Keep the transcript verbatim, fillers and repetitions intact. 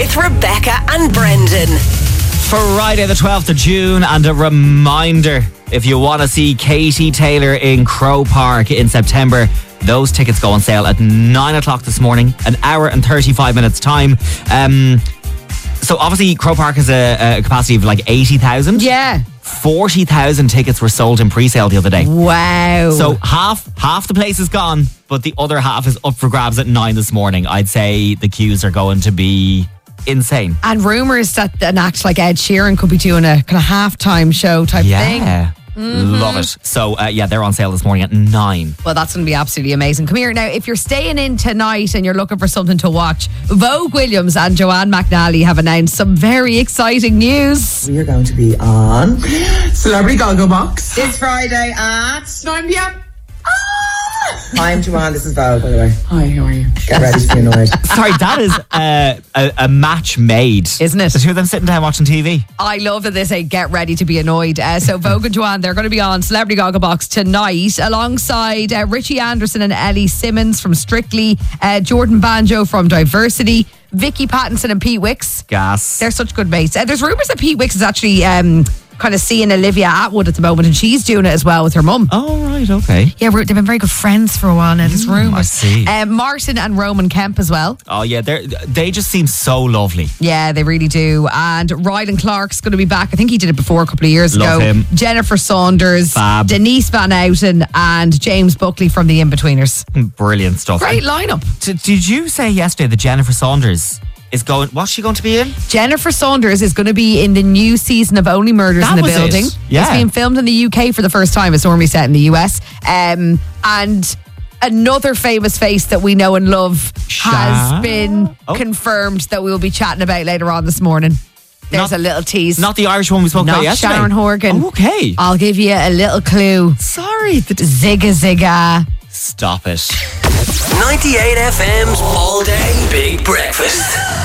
with Rebecca and Brendan. Friday the twelfth of June, and a reminder, if you want to see Katie Taylor in Croke Park in September, those tickets go on sale at nine o'clock this morning, an hour and thirty-five minutes time. Um, so obviously Croke Park has a, a capacity of like eighty thousand. Yeah. forty thousand tickets were sold in pre-sale the other day. Wow. So half half the place is gone, but the other half is up for grabs at nine this morning. I'd say the queues are going to be insane. And rumours that an act like Ed Sheeran could be doing a kind of halftime show type thing. Yeah. Mm-hmm. Love it. So, uh, yeah, they're on sale this morning at nine. Well, that's going to be absolutely amazing. Come here. Now, if you're staying in tonight and you're looking for something to watch, Vogue Williams and Joanne McNally have announced some very exciting news. We are going to be on Celebrity Gogglebox this Friday at nine p.m. I'm Joanne, this is Vogue, by the way. Hi, how are you? Get ready to be annoyed. Sorry, that is uh, a, a match made. Isn't it? The two of them sitting down watching T V. I love that they say get ready to be annoyed. Uh, so Vogue and Joanne, they're going to be on Celebrity Gogglebox tonight alongside uh, Richie Anderson and Ellie Simmons from Strictly, uh, Jordan Banjo from Diversity, Vicky Pattinson and Pete Wicks. Gas. They're such good mates. Uh, there's rumours that Pete Wicks is actually um, kind of seeing Olivia Atwood at the moment, and she's doing it as well with her mum. Oh, right, okay. Yeah, we're, they've been very good friends for a while now. There's rumours. I see. Um, Martin and Roman Kemp as well. Oh, yeah, they they just seem so lovely. Yeah, they really do. And Rylan Clark's going to be back. I think he did it before a couple of years Love ago. him. Jennifer Saunders, Fab. Denise Van Outen, and James Buckley from The In-Betweeners. Brilliant stuff. Great lineup. D- did you say yesterday that Jennifer Saunders is going, what's she going to be in? Jennifer Saunders is going to be in the new season of Only Murders That in the was it. Building. Yeah. It's being filmed in the U K for the first time. It's normally set in the U S. Um, and another famous face that we know and love Sha- has been Oh. confirmed that we'll be chatting about later on this morning. There's Not- a little tease. Not the Irish one we spoke Not about yesterday. Sharon Horgan. Oh, okay. I'll give you a little clue. Sorry. The Zigga zigga. Stop it. ninety-eight F M's All Day Big Breakfast.